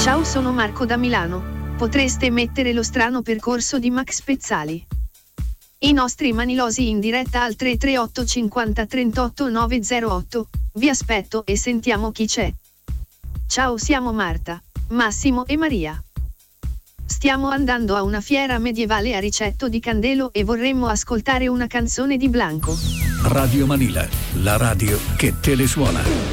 Ciao, sono Marco da Milano. Potreste mettere lo strano percorso di Max Pezzali. I nostri manilosi in diretta al 338 50 38 908. Vi aspetto e sentiamo chi c'è. Ciao, siamo Marta, Massimo e Maria. Stiamo andando a una fiera medievale a Ricetto di Candelo e vorremmo ascoltare una canzone di Blanco. Radio Manila, la radio che te le suona.